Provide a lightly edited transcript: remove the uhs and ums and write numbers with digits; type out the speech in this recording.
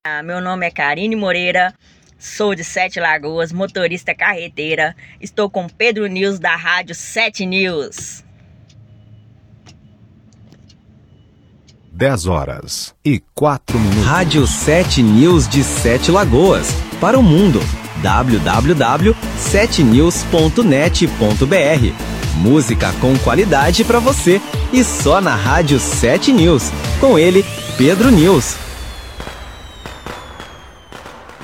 Meu nome é Karine Moreira, sou de Sete Lagoas, motorista carreteira. Estou com Pedro News da Rádio 7 News. 10h04. Rádio 7 News de Sete Lagoas. Para o mundo. www.7news.net.br. Música com qualidade para você. E só na Rádio 7 News. Com ele, Pedro News.